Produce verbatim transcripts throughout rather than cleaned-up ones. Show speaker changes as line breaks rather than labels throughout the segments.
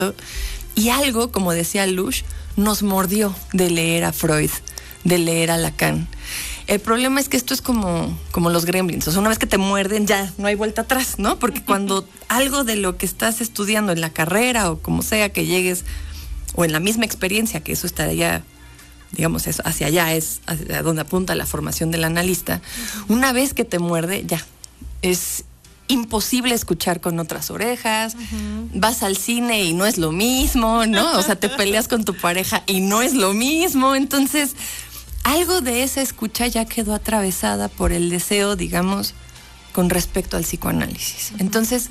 Y algo, como decía Lush, nos mordió de leer a Freud, de leer a Lacan. El problema es que esto es como, como los gremlins. O sea, una vez que te muerden, ya no hay vuelta atrás, ¿no? Porque cuando algo de lo que estás estudiando en la carrera o como sea que llegues, o en la misma experiencia, que eso estaría, digamos, eso, hacia allá es hacia donde apunta la formación del analista, una vez que te muerde, ya, es imposible escuchar con otras orejas, uh-huh. Vas al cine y no es lo mismo, ¿no? O sea, te peleas con tu pareja y no es lo mismo. Entonces, algo de esa escucha ya quedó atravesada por el deseo, digamos, con respecto al psicoanálisis. Uh-huh. Entonces,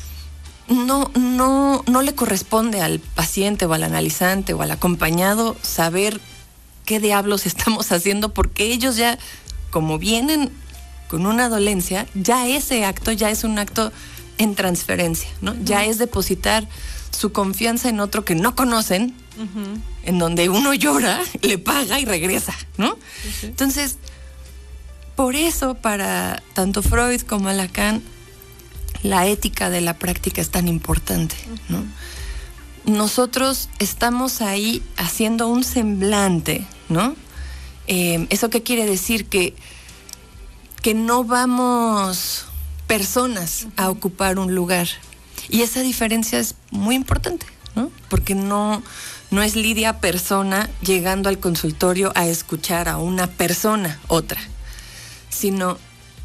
no, no, no le corresponde al paciente o al analizante o al acompañado saber qué diablos estamos haciendo, porque ellos ya, como vienen con una dolencia, ya ese acto ya es un acto en transferencia, ¿no? Uh-huh. Ya es depositar su confianza en otro que no conocen, uh-huh. En donde uno llora, le paga y regresa, ¿no? Uh-huh. Entonces, por eso para tanto Freud como Lacan, la ética de la práctica es tan importante, ¿no? Uh-huh. Nosotros estamos ahí haciendo un semblante, ¿no? Eh, ¿Eso qué quiere decir? Que que no vamos personas uh-huh. a ocupar un lugar. Y esa diferencia es muy importante, ¿no? Porque no, no es Lidia persona llegando al consultorio a escuchar a una persona, otra, sino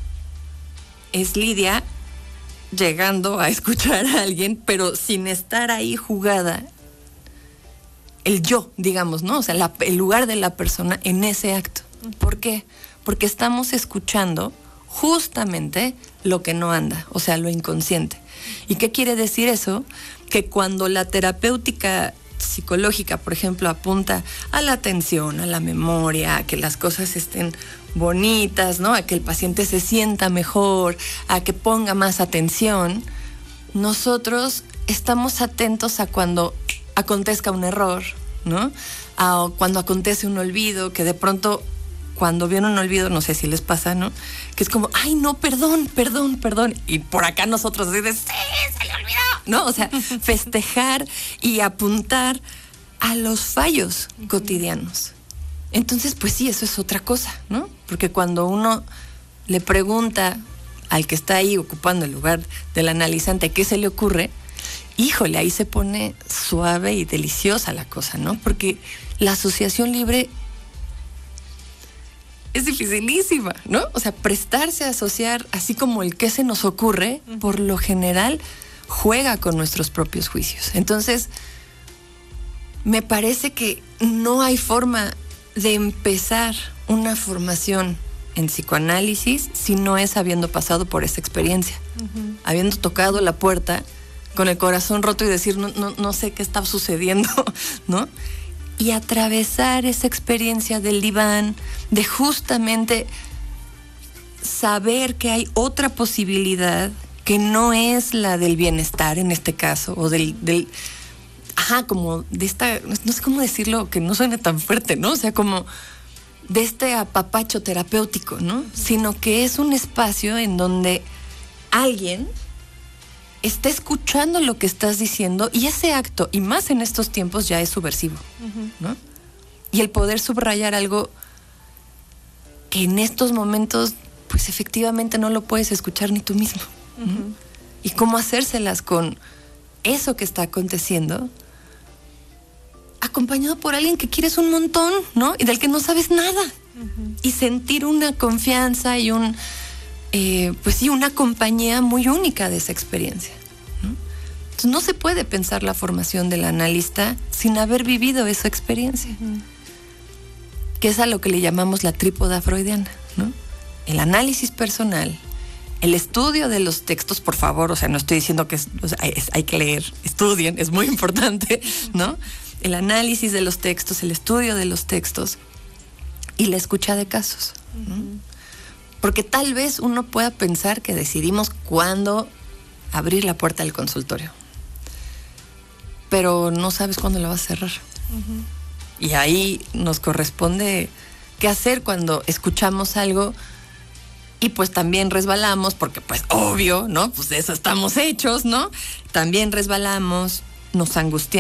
es Lidia llegando a escuchar a alguien, pero sin estar ahí jugada el yo, digamos, ¿no? O sea, la, el lugar de la persona en ese acto. Uh-huh. ¿Por qué? Porque estamos escuchando justamente lo que no anda, o sea, lo inconsciente. ¿Y qué quiere decir eso? Que cuando la terapéutica psicológica, por ejemplo, apunta a la atención, a la memoria, a que las cosas estén bonitas, ¿no? A que el paciente se sienta mejor, a que ponga más atención, nosotros estamos atentos a cuando acontezca un error, ¿no? A cuando acontece un olvido, que de pronto cuando viene un olvido, no sé si les pasa, ¿no? Que es como, ay, no, perdón, perdón, perdón. Y por acá nosotros decimos, sí, se le olvidó, ¿no? O sea, festejar y apuntar a los fallos uh-huh. cotidianos. Entonces, pues sí, eso es otra cosa, ¿no? Porque cuando uno le pregunta al que está ahí ocupando el lugar del analizante qué se le ocurre, híjole, ahí se pone suave y deliciosa la cosa, ¿no? Porque la asociación libre es dificilísima, ¿no? O sea, prestarse a asociar así como el que se nos ocurre, uh-huh. por lo general, juega con nuestros propios juicios. Entonces, me parece que no hay forma de empezar una formación en psicoanálisis si no es habiendo pasado por esa experiencia, uh-huh. habiendo tocado la puerta con el corazón roto y decir, no, no, no sé qué está sucediendo, ¿no? Y atravesar esa experiencia del diván, de justamente saber que hay otra posibilidad que no es la del bienestar en este caso, o del, del ajá, como de esta, no sé cómo decirlo, que no suene tan fuerte, ¿no? O sea, como de este apapacho terapéutico, ¿no? Sino que es un espacio en donde alguien está escuchando lo que estás diciendo, y ese acto, y más en estos tiempos, ya es subversivo, uh-huh. ¿no? Y el poder subrayar algo que en estos momentos, pues efectivamente no lo puedes escuchar ni tú mismo, uh-huh. ¿no? Y cómo hacérselas con eso que está aconteciendo, acompañado por alguien que quieres un montón, ¿no? Y del que no sabes nada. Uh-huh. Y sentir una confianza y un... Eh, pues sí, una compañía muy única de esa experiencia, ¿no? Entonces, no se puede pensar la formación del analista sin haber vivido esa experiencia, uh-huh. que es a lo que le llamamos la trípoda freudiana, ¿no? El análisis personal, el estudio de los textos, por favor, o sea, no estoy diciendo que es, o sea, es, hay que leer, estudien, es muy importante, ¿no? El análisis de los textos, el estudio de los textos y la escucha de casos, ¿no? Uh-huh. Porque tal vez uno pueda pensar que decidimos cuándo abrir la puerta del consultorio, pero no sabes cuándo la vas a cerrar. Uh-huh. Y ahí nos corresponde qué hacer cuando escuchamos algo y pues también resbalamos, porque pues obvio, ¿no? Pues de eso estamos hechos, ¿no? También resbalamos, nos angustiamos.